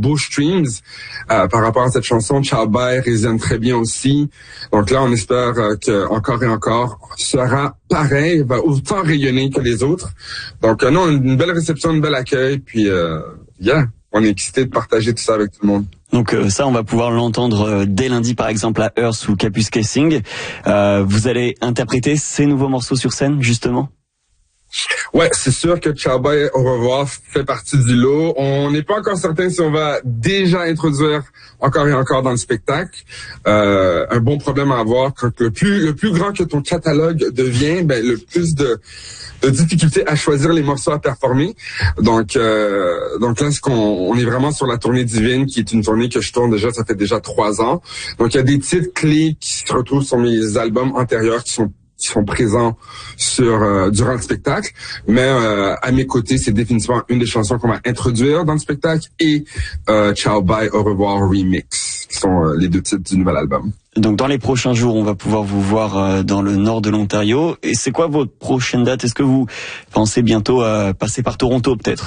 beaux streams par rapport à cette chanson. Ciao Bye résonne très bien aussi. Donc là, on espère que Encore et Encore sera pareil, va autant rayonner que les autres. Donc non, une belle réception, un bel accueil, puis on est excité de partager tout ça avec tout le monde. Donc ça, on va pouvoir l'entendre dès lundi, par exemple, à Earth ou Capus Casing. Vous allez interpréter ces nouveaux morceaux sur scène, justement? Ouais, c'est sûr que Ciao Bye Au Revoir fait partie du lot. On n'est pas encore certain si on va déjà introduire Encore et Encore dans le spectacle. Un bon problème à avoir, quand le plus grand que ton catalogue devient, le plus de difficulté à choisir les morceaux à performer. Donc là, on est vraiment sur la tournée Divine, qui est une tournée que je tourne déjà, ça fait déjà 3 ans. Donc il y a des titres clés qui se retrouvent sur mes albums antérieurs qui sont présents durant le spectacle, mais à mes côtés, c'est définitivement une des chansons qu'on va introduire dans le spectacle, et Ciao Bye Au Revoir Remix, qui sont les 2 titres du nouvel album. Donc dans les prochains jours, on va pouvoir vous voir dans le nord de l'Ontario. Et c'est quoi votre prochaine date? Est-ce que vous pensez bientôt passer par Toronto, peut-être?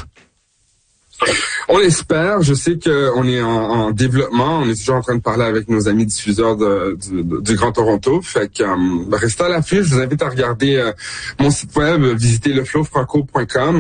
On l'espère. Je sais qu'on est en développement. On est toujours en train de parler avec nos amis diffuseurs du Grand Toronto. Fait que restez à l'affût. Je vous invite à regarder mon site web, visiter leflowfranco.com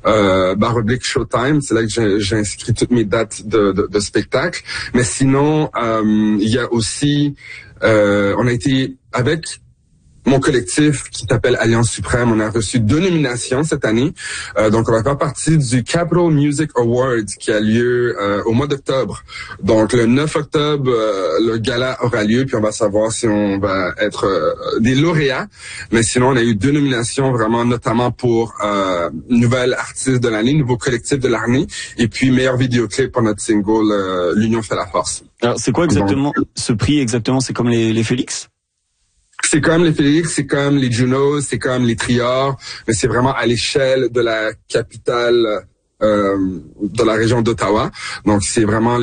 / Showtime. C'est là que j'ai inscrit toutes mes dates de spectacle. Mais sinon, il y a aussi on a été avec mon collectif qui s'appelle Alliance Suprême. On a reçu 2 nominations cette année. Donc, on va faire partie du Capital Music Awards qui a lieu au mois d'octobre. Donc, le 9 octobre, le gala aura lieu, puis on va savoir si on va être des lauréats. Mais sinon, on a eu 2 nominations vraiment, notamment pour Nouvelle Artiste de l'année, Nouveau Collectif de l'année, et puis meilleur vidéoclip pour notre single L'Union fait la force. Alors, c'est quoi exactement ce prix exactement? C'est comme les Félix? C'est comme les Félix, c'est comme les Junos, c'est comme les Triors, mais c'est vraiment à l'échelle de la capitale de la région d'Ottawa. Donc c'est vraiment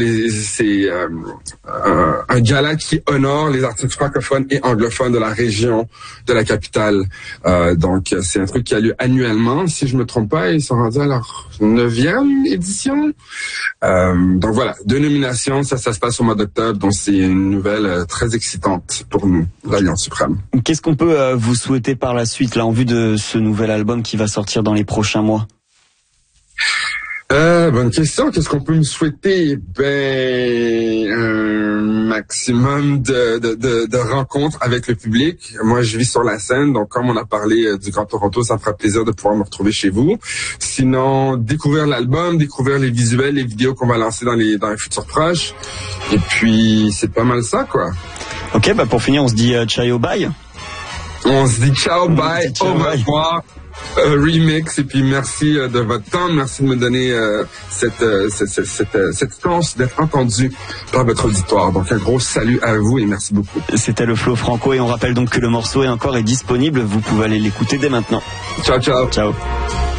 un gala qui honore les artistes francophones et anglophones de la région de la capitale. Donc c'est un truc qui a lieu annuellement. Si je me trompe pas, ils sont rendus à leur 9e édition. Donc voilà, 2 nominations, ça se passe au mois d'octobre, donc c'est une nouvelle très excitante pour nous, l'Alliance Suprême. Qu'est-ce qu'on peut vous souhaiter par la suite, là, en vue de ce nouvel album qui va sortir dans les prochains mois? Bonne question. Qu'est-ce qu'on peut me souhaiter? Un maximum de rencontres avec le public. Moi, je vis sur la scène, donc comme on a parlé du Grand Toronto, ça me fera plaisir de pouvoir me retrouver chez vous. Sinon, découvrir l'album, découvrir les visuels, les vidéos qu'on va lancer dans les futurs proches. Et puis, c'est pas mal ça, quoi. Ok, pour finir, on se dit ciao bye. On se dit ciao bye, au revoir. Remix, et puis merci de votre temps, merci de me donner cette chance d'être entendu par votre auditoire. Donc un gros salut à vous et merci beaucoup. C'était le Flow Franco et on rappelle donc que le morceau est disponible, vous pouvez aller l'écouter dès maintenant. Ciao. Ciao.